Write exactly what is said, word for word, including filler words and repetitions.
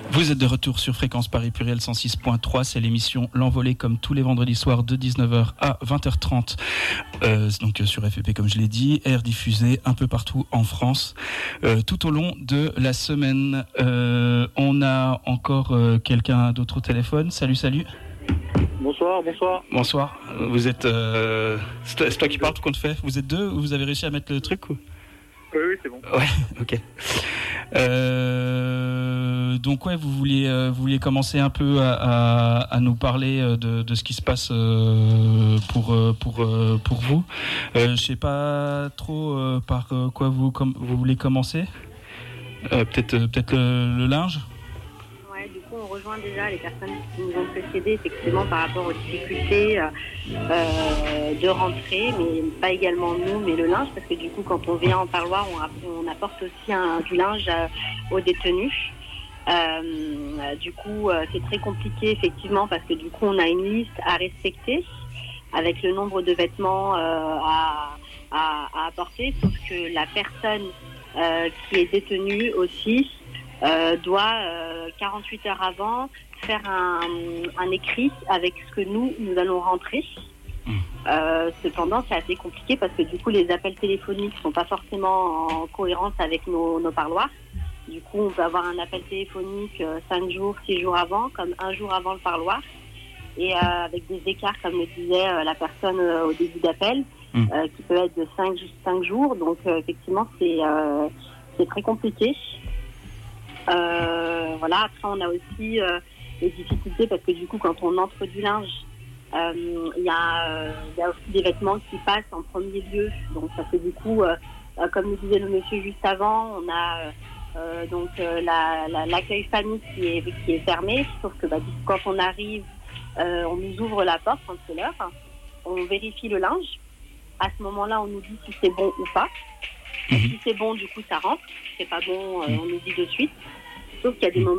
Vous êtes de retour sur Fréquence Paris Pluriel cent six point trois, c'est l'émission L'Envolée comme tous les vendredis soirs de dix-neuf heures à vingt heures trente, euh, donc sur F P P comme je l'ai dit, air diffusé un peu partout en France, euh, tout au long de la semaine. Euh, on a encore euh, quelqu'un d'autre au téléphone. Salut, salut. Bonsoir, bonsoir. Bonsoir. Vous êtes, euh, c'est, toi, c'est toi qui parles tout compte fait. Vous êtes deux ou vous avez réussi à mettre le truc ou... Oui, oui, c'est bon. Ouais, ok. Euh, donc ouais, vous vouliez, euh, vous vouliez commencer un peu à, à, à nous parler de, de ce qui se passe euh, pour pour euh, pour vous. Euh, je sais pas trop euh, par quoi vous com- vous voulez commencer. Euh, peut-être euh, peut-être le, le linge. Ouais, du coup, on rejoint déjà les personnes qui nous ont précédés, effectivement, par rapport aux difficultés euh, euh, de rentrée, mais pas également nous, mais le linge, parce que du coup, quand on vient en parloir, on, on apporte aussi un, du linge euh, aux détenus. Euh, du coup, euh, c'est très compliqué, effectivement, parce que du coup, on a une liste à respecter avec le nombre de vêtements euh, à, à, à apporter, sauf que la personne euh, qui est détenue aussi Euh, doit euh, quarante-huit heures avant faire un, un écrit avec ce que nous, nous allons rentrer. Euh, cependant, c'est assez compliqué parce que du coup, les appels téléphoniques ne sont pas forcément en cohérence avec nos, nos parloirs. Du coup, on peut avoir un appel téléphonique euh, cinq jours, six jours avant, comme un jour avant le parloir. Et euh, avec des écarts, comme le disait euh, la personne euh, au début d'appel, mmh. euh, qui peut être de cinq jours. Donc, euh, effectivement, c'est, euh, c'est très compliqué. Euh, voilà, après on a aussi euh, des difficultés parce que du coup quand on entre du linge, il euh, y, euh, y a aussi des vêtements qui passent en premier lieu, donc ça fait du coup, euh, euh, comme le disait le monsieur juste avant, on a euh, donc euh, la, la, l'accueil famille qui est, qui est fermé, sauf que bah, du coup, quand on arrive, euh, on nous ouvre la porte quand c'est l'heure, on vérifie le linge, à ce moment-là on nous dit si c'est bon ou pas. Si c'est bon, du coup, ça rentre. Si c'est pas bon, euh, on nous dit de suite. Sauf qu'il y a des moments